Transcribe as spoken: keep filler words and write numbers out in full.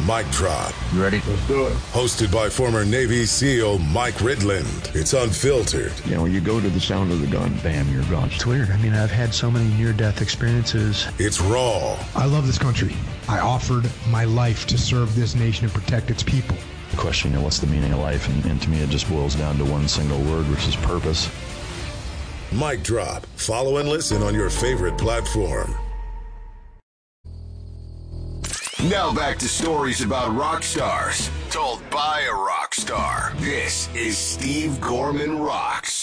Mic Drop. You ready? Let's do it. Hosted by former Navy SEAL Mike Ridland. It's unfiltered. You know, you go to the sound of the gun, bam, you're gone. It's weird. I mean, I've had so many near-death experiences. It's raw. I love this country. I offered my life to serve this nation and protect its people. The question, you know, what's the meaning of life? And, and to me, it just boils down to one single word, which is purpose. Mic Drop. Follow and listen on your favorite platform. Now back to stories about rock stars, told by a rock star. This is Steve Gorman Rocks.